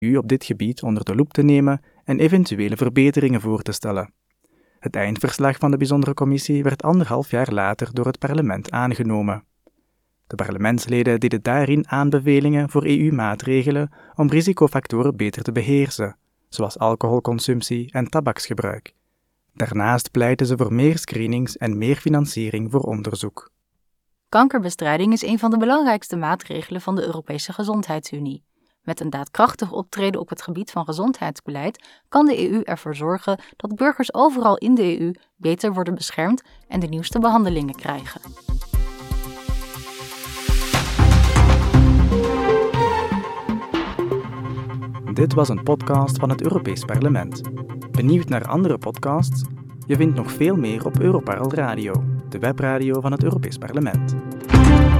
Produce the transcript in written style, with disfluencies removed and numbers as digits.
EU op dit gebied onder de loep te nemen en eventuele verbeteringen voor te stellen. Het eindverslag van de bijzondere commissie werd 1,5 jaar later door het parlement aangenomen. De parlementsleden deden daarin aanbevelingen voor EU-maatregelen om risicofactoren beter te beheersen, zoals alcoholconsumptie en tabaksgebruik. Daarnaast pleiten ze voor meer screenings en meer financiering voor onderzoek. Kankerbestrijding is een van de belangrijkste maatregelen van de Europese Gezondheidsunie. Met een daadkrachtig optreden op het gebied van gezondheidsbeleid kan de EU ervoor zorgen dat burgers overal in de EU beter worden beschermd en de nieuwste behandelingen krijgen. Dit was een podcast van het Europees Parlement. Benieuwd naar andere podcasts? Je vindt nog veel meer op Europarl Radio, de webradio van het Europees Parlement.